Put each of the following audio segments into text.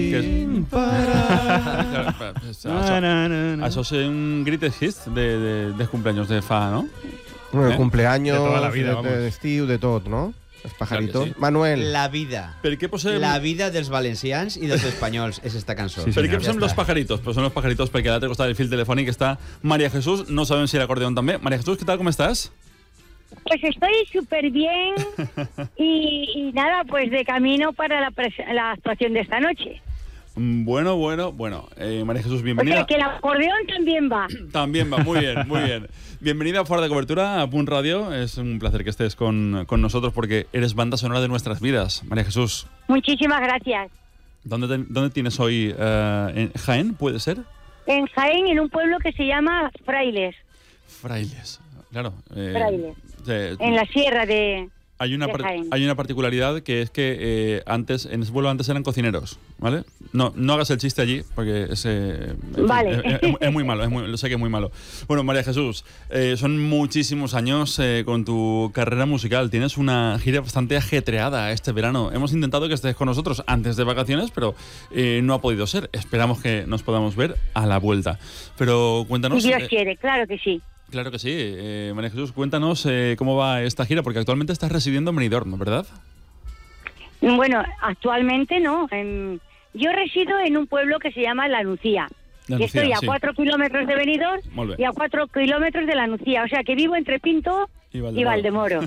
Això és un greatest hits de cumpleaños de fa, no? Bueno, cumpleaños, de toda la vida, d'estiu, de tot, no? Els pajaritos. Sí. Manuel. La vida. Per què posem... La vida dels valencians i dels espanyols és esta cançó. Sí, Per què senyor. posem los pajaritos? Pues son los pajaritos perquè a l'altre costat del fil telefònic està María Jesús, no sabem si l'acordeón també. María Jesús, ¿qué tal? ¿Cómo estás? Pues estoy súper bien y nada, pues de camino para la actuación de esta noche. Bueno. María Jesús, O bienvenida. sea que el acordeón también va. También va, muy bien. Bienvenida a Fuera de Cobertura, a Punt Radio. Es un placer que estés con nosotros porque eres banda sonora de nuestras vidas. María Jesús, Muchísimas gracias. ¿dónde tienes hoy? ¿En Jaén, puede ser? En Jaén, en un pueblo que se llama Frailes. Frailes, claro. Frailes. Eh, En la sierra de Hay una Jaén. particularidad que es que antes en ese pueblo antes eran cocineros, ¿vale? No hagas el chiste allí porque Vale. es muy malo, lo sé que es muy malo. Bueno, María Jesús, son muchísimos años con tu carrera musical. Tienes una gira bastante ajetreada este verano. Hemos intentado que estés con nosotros antes de vacaciones, pero no ha podido ser. Esperamos que nos podamos ver a la vuelta. Pero cuéntanos... Si Dios quiere, claro que sí. Claro que sí. María Jesús, cuéntanos cómo va esta gira, porque actualmente estás residiendo en Benidorm, ¿verdad? Bueno, actualmente no. Yo resido en un pueblo que se llama La Nucía. La Que Nucía, estoy a sí. 4 kilómetros de Benidorm Molt bé. y a 4 kilómetros de La Nucía. O sea que vivo entre Pinto Y y Valdemoro.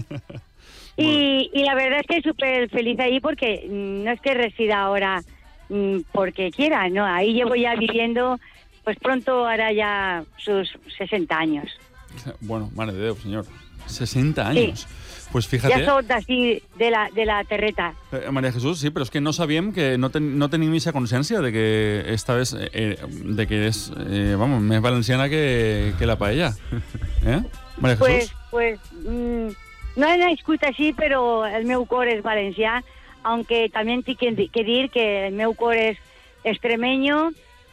Y la verdad es que súper feliz ahí porque no es que resida ahora porque quiera, no. Ahí llevo ya viviendo, pues pronto hará ya sus 60 años. Bueno, mare de Déu, señor. 60 años. Pues fíjate... Ya son así de la terreta. María Jesús, sí, pero es que no sabíem que no tenim esa consciència de que esta vez de que és, vamos, més valenciana que la paella. María Jesús? Pues no he nascut així, però el meu cor és valencià, aunque también tinc que dir que el meu cor és extremeño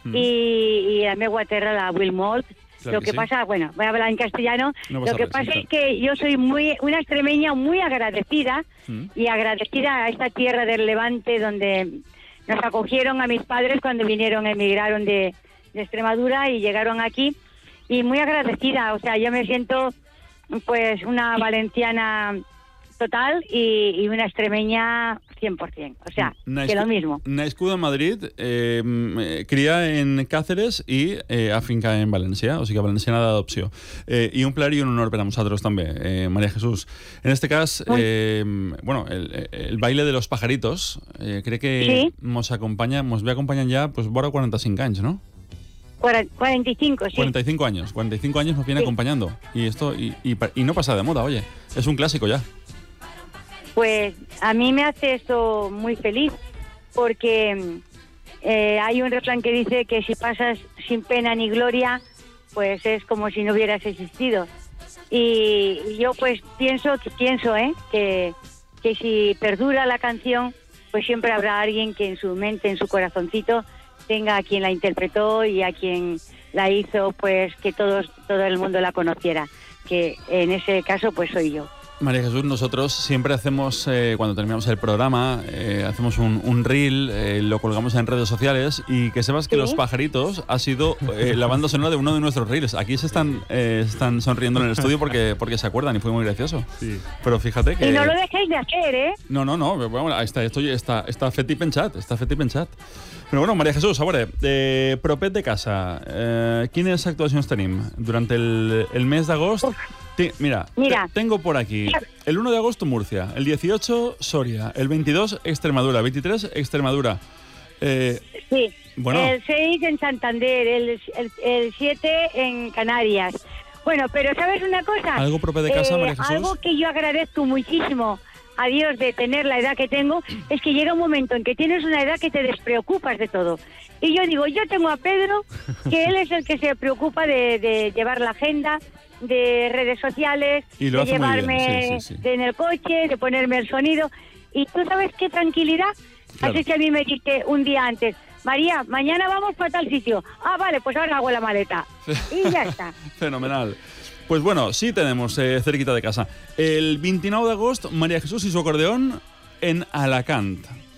y la meua terra la vull molt. Claro Lo que sí. pasa, bueno, voy a hablar en castellano. No pasa Lo que res, pasa sí, es que yo soy una extremeña muy agradecida Mm. y agradecida a esta tierra del Levante donde nos acogieron a mis padres cuando emigraron de Extremadura y llegaron aquí. Y muy agradecida, o sea, yo me siento pues una valenciana total y una extremeña 100%. O sea, que lo mismo. Nascuda en Madrid, cria en Cáceres i afinca en València, o sigui que valenciana d'adopció. I un plaer i un honor per a nosaltres també, María Jesús. En este cas, bueno, el baile de los pajaritos, crec que Sí. mos ve acompanyant ja pues, vora 45 anys, ¿no? 45, sí. 45 años nos viene Sí. acompañando. Y esto y no pasa de moda, oye. Es un clásico ya. Pues a mí me hace esto muy feliz porque hay un refrán que dice que si pasas sin pena ni gloria, pues es como si no hubieras existido. Y yo pues pienso que si perdura la canción, pues siempre habrá alguien que en su mente, en su corazoncito, tenga a quien la interpretó y a quien la hizo, pues que todo el mundo la conociera. Que en ese caso pues soy yo. María Jesús, nosotros siempre hacemos, cuando terminamos el programa, hacemos un reel, lo colgamos en redes sociales y que sepas que Sí. Los Pajaritos ha sido la banda sonora de uno de nuestros reels. Aquí se están sonriendo en el estudio porque se acuerdan y fue muy gracioso. Sí. Pero fíjate que... Y no lo dejéis de hacer, ¿eh? No, bueno, està fet i penjat, Però bueno, María Jesús, a veure, propet de casa, quines actuacions tenim? Durant el mes d'agost... Mira, tengo por aquí el 1 de agosto Murcia, el 18 Soria, el 22 Extremadura, 23 Extremadura. Sí, Bueno. el 6 en Santander, el 7 en Canarias. Bueno, pero ¿sabes una cosa? ¿Algo propio de casa, María Jesús? Algo que yo agradezco muchísimo a Dios de tener la edad que tengo es que llega un momento en que tienes una edad que te despreocupas de todo. Y yo digo, yo tengo a Pedro, que él es el que se preocupa de llevar la agenda, de redes sociales, Y lo de hace muy bien, llevarme sí. en el coche, de ponerme el sonido. Y tú sabes qué tranquilidad. Claro. Así que a mí me dijiste un día antes, María, mañana vamos para tal sitio. Ah, vale, pues ahora hago la maleta. Y ya está. Fenomenal. Pues bueno, sí tenemos cerquita de casa. El 29 d'agost, María Jesús y su acordeón en Alacant.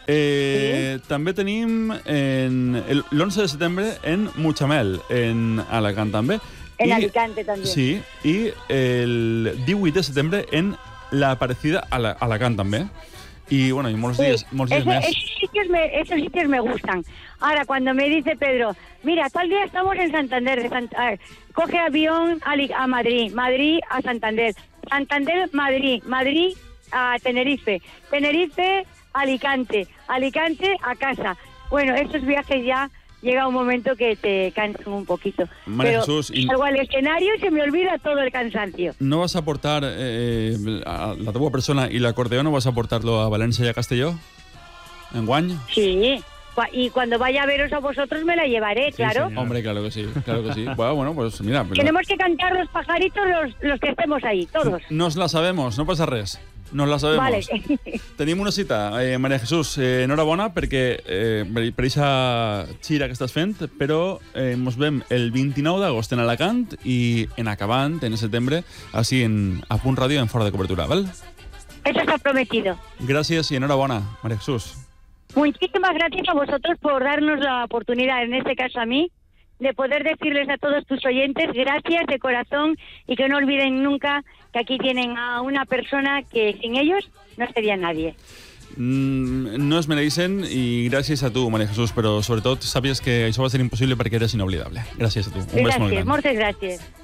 També tenim l'11 de setembre en Mutxamel, en Alacant també. En Alicante també. Sí, i el 18 de setembre en La Aparecida, Alacant també. Y bueno, y molts días más. Esos sitios me gustan. Ahora, cuando me dice Pedro, mira, tal día estamos en Santander, coge avión a Madrid, Madrid a Santander, Santander, Madrid, Madrid a Tenerife, Tenerife, Alicante, Alicante a casa. Bueno, estos viajes ya llega un momento que te cansan un poquito. María Pero Jesús, salgo al escenario y se me olvida todo el cansancio. ¿No vas a aportar a la teva persona y el acordeón, no vas a aportarlo a Valencia y a Castelló? ¿En Guany? Sí. Y cuando vaya a veros a vosotros me la llevaré, claro. Señor. Hombre, claro que sí, claro que sí. Bueno, pues mira. Tenemos que cantar los pajaritos los que estemos ahí, todos. Nos la sabemos, no passa res. Nos la sabemos. Vale. Tenim una cita, Maria Jesús, enhorabona perquè per aquesta xira que estàs fent, però ens veiem el 29 d'agost en Alacant i en acabant, en setembre, així a Punt Ràdio en Fora de Cobertura, ¿val? Eso está prometido. Gràcies i enhorabona, Maria Jesús. Muchísimas gracias a vosotros por darnos la oportunidad, en este caso a mí, de poder decirles a todos tus oyentes gracias de corazón y que no olviden nunca que aquí tienen a una persona que sin ellos no sería nadie. No es mereixen i gràcies a tu, Maria Jesús, però sobretot sàpies que això va ser impossible perquè eres inoblidable. Gràcies a tu. Un bes molt gran. Moltes gràcies.